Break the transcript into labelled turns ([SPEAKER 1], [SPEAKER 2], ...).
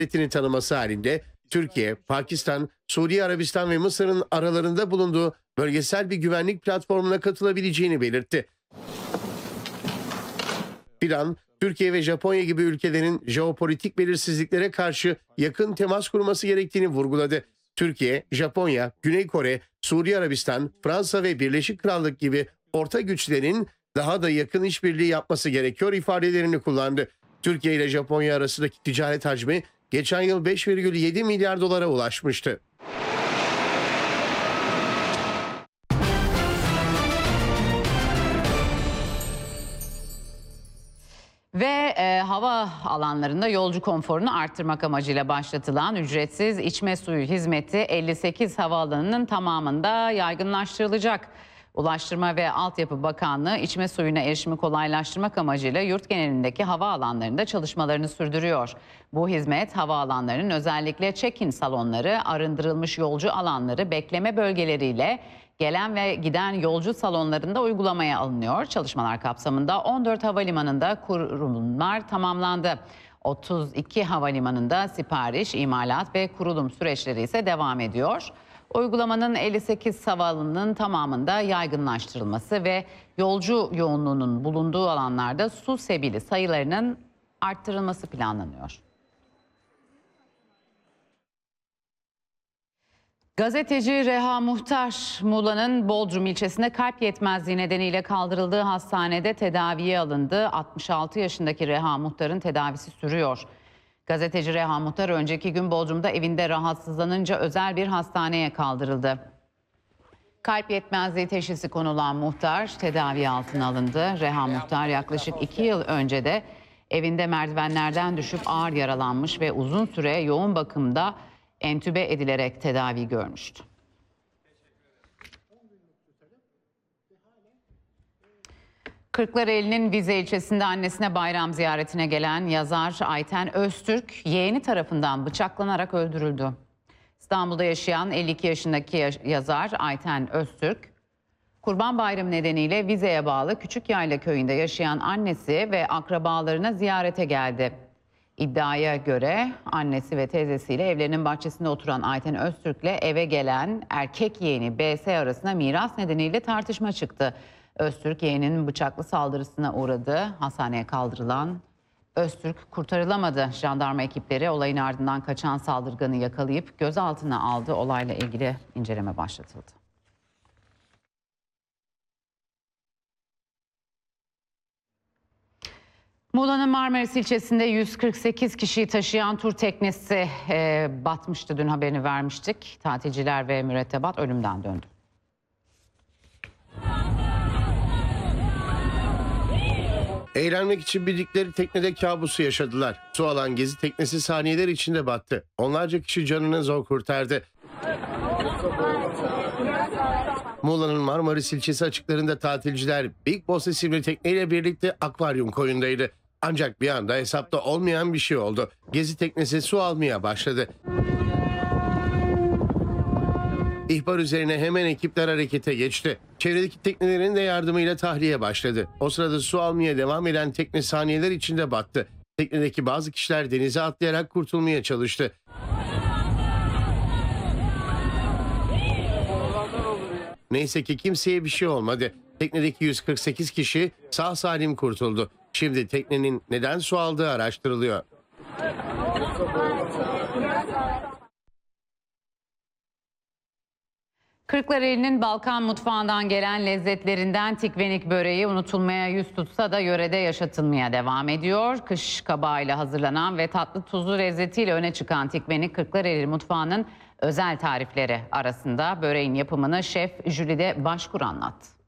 [SPEAKER 1] devletini tanıması halinde Türkiye, Pakistan, Suudi Arabistan ve Mısır'ın aralarında bulunduğu bölgesel bir güvenlik platformuna katılabileceğini belirtti. Plan, Türkiye ve Japonya gibi ülkelerin jeopolitik belirsizliklere karşı yakın temas kurması gerektiğini vurguladı. Türkiye, Japonya, Güney Kore, Suudi Arabistan, Fransa ve Birleşik Krallık gibi orta güçlerin daha da yakın işbirliği yapması gerekiyor ifadelerini kullandı. Türkiye ile Japonya arasındaki ticaret hacmi geçen yıl 5,7 milyar dolara ulaşmıştı.
[SPEAKER 2] Ve hava alanlarında yolcu konforunu arttırmak amacıyla başlatılan ücretsiz içme suyu hizmeti 58 havaalanının tamamında yaygınlaştırılacak. Ulaştırma ve Altyapı Bakanlığı içme suyuna erişimi kolaylaştırmak amacıyla yurt genelindeki havaalanlarında çalışmalarını sürdürüyor. Bu hizmet havaalanlarının özellikle check-in salonları, arındırılmış yolcu alanları, bekleme bölgeleriyle gelen ve giden yolcu salonlarında uygulamaya alınıyor. Çalışmalar kapsamında 14 havalimanında kurulumlar tamamlandı. 32 havalimanında sipariş, imalat ve kurulum süreçleri ise devam ediyor. Uygulamanın 58 havaalanının tamamında yaygınlaştırılması ve yolcu yoğunluğunun bulunduğu alanlarda su sebili sayılarının arttırılması planlanıyor. Gazeteci Reha Muhtar, Muğla'nın Bodrum ilçesinde kalp yetmezliği nedeniyle kaldırıldığı hastanede tedaviye alındı. 66 yaşındaki Reha Muhtar'ın tedavisi sürüyor. Gazeteci Reha Muhtar önceki gün Bodrum'da evinde rahatsızlanınca özel bir hastaneye kaldırıldı. Kalp yetmezliği teşhisi konulan Muhtar tedavi altına alındı. Reha Muhtar yaklaşık 2 yıl önce de evinde merdivenlerden düşüp ağır yaralanmış ve uzun süre yoğun bakımda entübe edilerek tedavi görmüştü. Kırklareli'nin Vize ilçesinde annesine bayram ziyaretine gelen yazar Ayten Öztürk yeğeni tarafından bıçaklanarak öldürüldü. İstanbul'da yaşayan 52 yaşındaki yazar Ayten Öztürk, Kurban Bayramı nedeniyle Vize'ye bağlı Küçükyayla köyünde yaşayan annesi ve akrabalarına ziyarete geldi. İddiaya göre annesi ve teyzesiyle evlerinin bahçesinde oturan Ayten Öztürk'le eve gelen erkek yeğeni BS arasında miras nedeniyle tartışma çıktı. Öztürk yeğeninin bıçaklı saldırısına uğradı. Hastaneye kaldırılan Öztürk kurtarılamadı. Jandarma ekipleri olayın ardından kaçan saldırganı yakalayıp gözaltına aldı. Olayla ilgili inceleme başlatıldı. Muğla'nın Marmaris ilçesinde 148 kişiyi taşıyan tur teknesi batmıştı. Dün haberini vermiştik. Tatilciler ve mürettebat ölümden döndü.
[SPEAKER 1] Eğlenmek için bindikleri teknede kabusu yaşadılar. Su alan gezi teknesi saniyeler içinde battı. Onlarca kişi canını zor kurtardı. Muğla'nın Marmaris ilçesi açıklarında tatilciler Big Boss isimli tekneyle birlikte akvaryum koyundaydı. Ancak bir anda hesapta olmayan bir şey oldu. Gezi teknesi su almaya başladı. İhbar üzerine hemen ekipler harekete geçti. Çevredeki teknelerin de yardımıyla tahliye başladı. O sırada su almaya devam eden tekne saniyeler içinde battı. Teknedeki bazı kişiler denize atlayarak kurtulmaya çalıştı. Neyse ki kimseye bir şey olmadı. Teknedeki 148 kişi sağ salim kurtuldu. Şimdi teknenin neden su aldığı araştırılıyor.
[SPEAKER 2] Kırklareli'nin Balkan mutfağından gelen lezzetlerinden tikvenik böreği unutulmaya yüz tutsa da yörede yaşatılmaya devam ediyor. Kış kabağıyla hazırlanan ve tatlı tuzlu lezzetiyle öne çıkan tikvenik Kırklareli mutfağının özel tarifleri arasında. Böreğin yapımını şef Jülide Başkur anlattı.